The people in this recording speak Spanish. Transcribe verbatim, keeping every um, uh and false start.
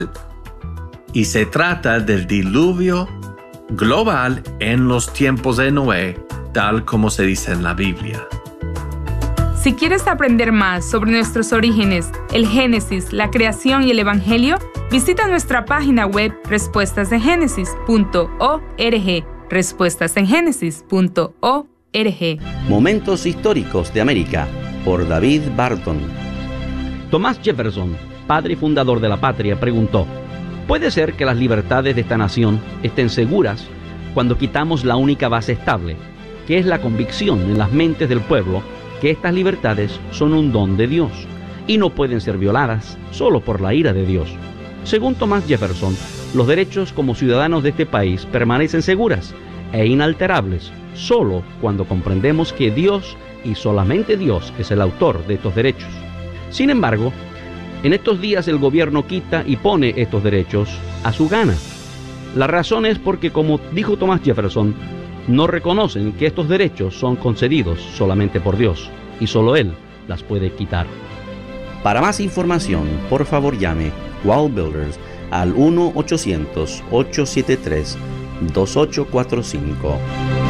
Y se trata del diluvio global en los tiempos de Noé, tal como se dice en la Biblia. Si quieres aprender más sobre nuestros orígenes, el Génesis, la creación y el Evangelio, visita nuestra página web respuestas en génesis punto org. respuestas en génesis punto org. Momentos históricos de América, por David Barton. Thomas Jefferson, padre y fundador de la patria, preguntó: ¿puede ser que las libertades de esta nación estén seguras cuando quitamos la única base estable, que es la convicción en las mentes del pueblo que estas libertades son un don de Dios y no pueden ser violadas solo por la ira de Dios? Según Thomas Jefferson, los derechos como ciudadanos de este país permanecen seguras e inalterables solo cuando comprendemos que Dios y solamente Dios es el autor de estos derechos. Sin embargo, en estos días el gobierno quita y pone estos derechos a su gana. La razón es porque, como dijo Thomas Jefferson, no reconocen que estos derechos son concedidos solamente por Dios y solo Él las puede quitar. Para más información, por favor llame Wall Builders al uno ochocientos, ocho siete tres, dos ocho cuatro cinco.